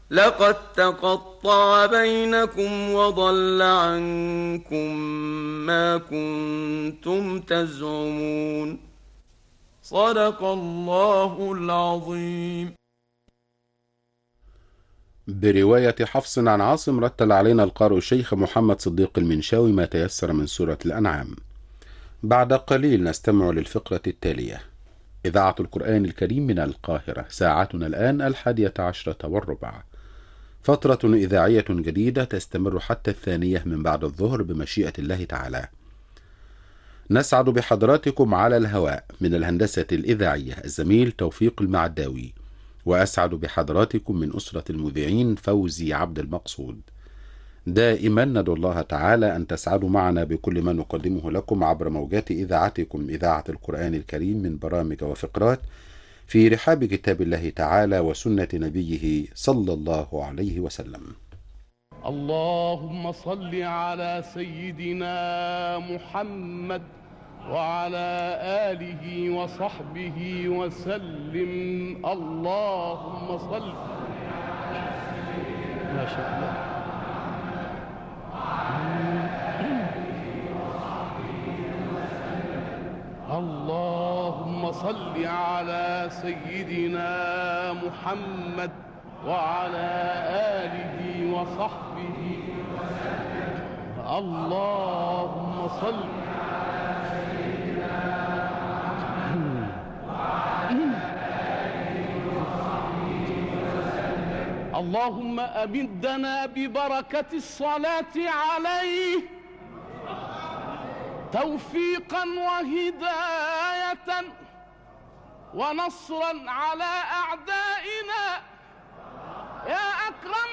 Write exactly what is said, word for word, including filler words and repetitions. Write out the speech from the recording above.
لقد تقطع بينكم وضل عنكم ما كنتم تزعمون. صدق الله العظيم. برواية حفص عن عاصم رتل علينا القارئ الشيخ محمد صديق المنشاوي ما تيسر من سورة الأنعام. بعد قليل نستمع للفقرة التالية. إذاعة القرآن الكريم من القاهرة، ساعتنا الآن الحادية عشرة والربع. فترة إذاعية جديدة تستمر حتى الثانية من بعد الظهر بمشيئة الله تعالى. نسعد بحضراتكم على الهواء من الهندسة الإذاعية الزميل توفيق المعداوي، وأسعد بحضراتكم من أسرة المذيعين فوزي عبد المقصود. دائما ندعو الله تعالى أن تسعدوا معنا بكل ما نقدمه لكم عبر موجات إذاعتكم إذاعة القرآن الكريم من برامج وفقرات في رحاب كتاب الله تعالى وسنة نبيه صلى الله عليه وسلم. اللهم صل على سيدنا محمد وعلى آله وصحبه وسلم. اللهم صل. ما شاء الله. اللهم صل على سيدنا محمد وعلى آله وصحبه وسلم. اللهم صل. اللهم أمدنا ببركة الصلاة عليه توفيقا وهداية ونصرا على أعدائنا يا أكرم